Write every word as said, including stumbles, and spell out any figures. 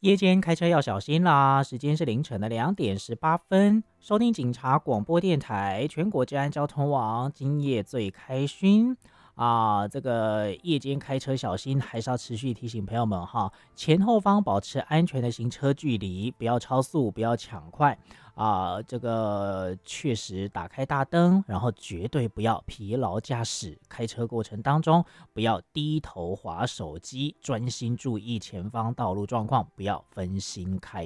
夜间开车要小心啦！时间是凌晨的两点十八分，收听警察广播电台全国治安交通网，今夜最开勋啊！这个夜间开车小心，还是要持续提醒朋友们哈，前后方保持安全的行车距离，不要超速，不要抢快啊！这个确实打开大灯，然后绝对不要疲劳驾驶，开车过程当中不要低头滑手机，专心注意前方道路状况，不要分心开